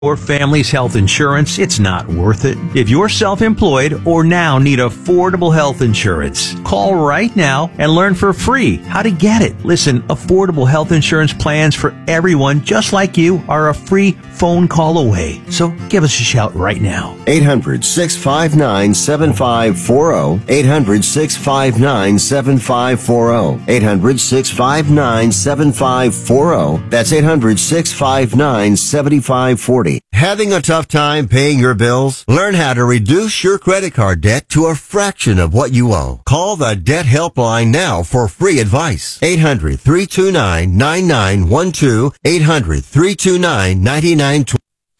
Your family's health insurance, it's not worth it. If you're self-employed or now need affordable health insurance, call right now and learn for free how to get it. Listen, affordable health insurance plans for everyone just like you are a free phone call away. So give us a shout right now. 800-659-7540. 800-659-7540. 800-659-7540. That's 800-659-7540. Having a tough time paying your bills? Learn how to reduce your credit card debt to a fraction of what you owe. Call the Debt Helpline now for free advice. 800-329-9912. 800-329-9912.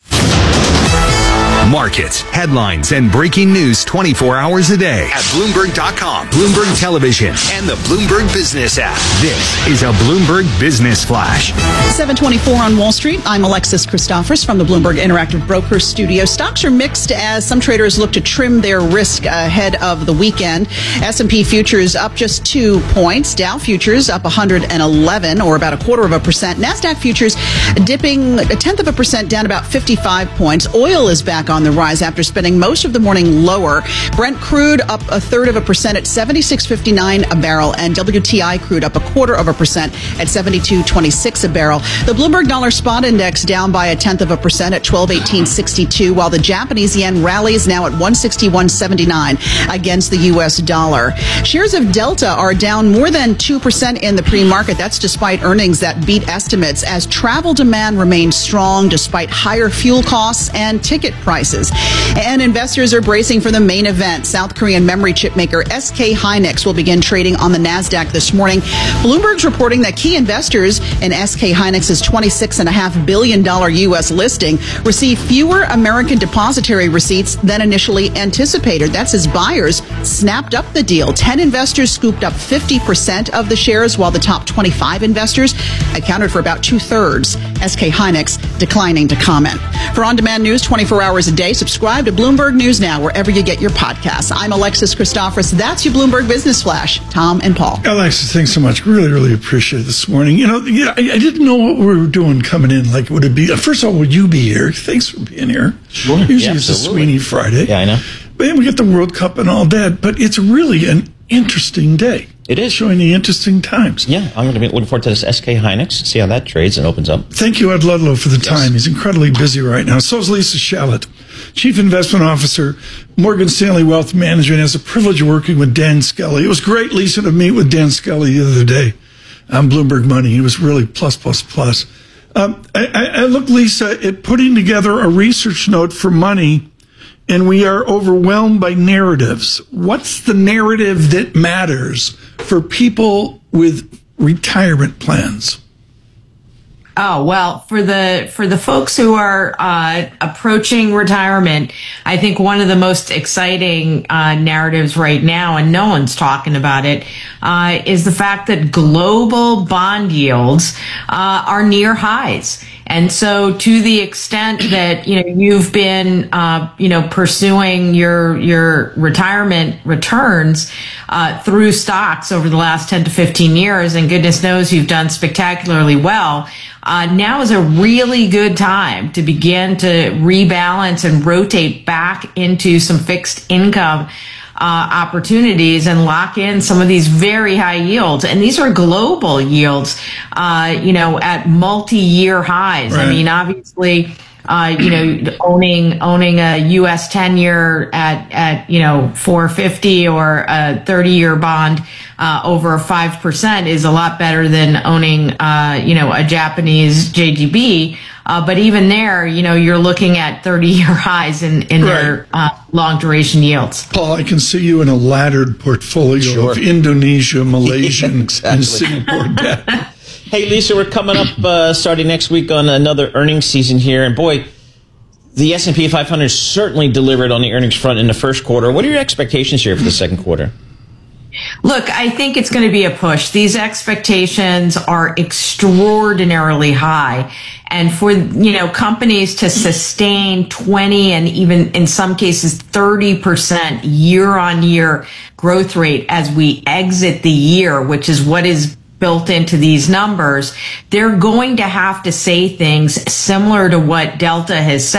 Markets, headlines, and breaking news 24 hours a day at Bloomberg.com, Bloomberg Television, and the Bloomberg Business app. This is a Bloomberg Business Flash. 7:24 on Wall Street. I'm Alexis Christophers from the Bloomberg Interactive Brokers studio. Stocks are mixed as some traders look to trim their risk ahead of the weekend. S&P futures up just 2 points. Dow futures up 111, or about 0.25%. NASDAQ futures dipping 0.1% down about 55 points. Oil is back on the rise after spending most of the morning lower. Brent crude up 0.33% at $76.59 a barrel, and WTI crude up 0.25% at $72.26 a barrel. The Bloomberg Dollar Spot Index down by 0.1% at 1218.62, while the Japanese yen rallies now at 161.79 against the U.S. dollar. Shares of Delta are down more than 2% in the pre-market. That's despite earnings that beat estimates as travel demand remains strong despite higher fuel costs and ticket prices. And investors are bracing for the main event. South Korean memory chip maker SK Hynix will begin trading on the NASDAQ this morning. Bloomberg's reporting that key investors in SK Hynix's $26.5 billion U.S. listing receive fewer American depository receipts than initially anticipated. That's as buyers snapped up the deal. 10 investors scooped up 50% of the shares, while the top 25 investors accounted for about 2/3. SK Hynix declining to comment. For on-demand news 24 hours a day, subscribe to Bloomberg News Now wherever you get your podcasts. I'm Alexis Christophers. That's your Bloomberg Business Flash. Tom and Paul. Alexis, thanks so much. Really appreciate it this morning. I didn't know what we were doing coming in. Like, would it be, first of all, would you be here? Thanks for being here. Sure. Usually it's a Sweeney Friday. Yeah, I know. But we get the World Cup and all that, but it's really an interesting day. It is. Showing the interesting times. Yeah, I'm going to be looking forward to this SK Hynix, see how that trades and opens up. Thank you, Ed Ludlow, for the time. He's incredibly busy right now. So is Lisa Shallett, Chief Investment Officer, Morgan Stanley Wealth Management, has the privilege of working with Dan Skelly. It was great, Lisa, to meet with Dan Skelly the other day on Bloomberg Money. He was really plus. I look, Lisa, at putting together a research note for Money, and we are overwhelmed by narratives. What's the narrative that matters for people with retirement plans? Oh, well, for the folks who are approaching retirement, I think one of the most exciting narratives right now, and no one's talking about it, is the fact that global bond yields are near highs. And so to the extent that, you've been, pursuing your retirement returns through stocks over the last 10 to 15 years, and goodness knows you've done spectacularly well, now is a really good time to begin to rebalance and rotate back into some fixed income opportunities and lock in some of these very high yields. And these are global yields, at multi-year highs. Right. I mean, obviously, owning a U.S. 10-year at 450 or a 30-year bond over 5% is a lot better than owning, a Japanese JGB. But even there, you're looking at 30-year highs in their long duration yields. Paul, I can see you in a laddered portfolio of Indonesia, Malaysia, and Singapore debt. Hey, Lisa, we're coming up starting next week on another earnings season here. And boy, the S&P 500 certainly delivered on the earnings front in the first quarter. What are your expectations here for the second quarter? Look, I think it's going to be a push. These expectations are extraordinarily high. And for, companies to sustain 20 and even in some cases 30% year-on-year growth rate as we exit the year, which is what is built into these numbers, they're going to have to say things similar to what Delta has said.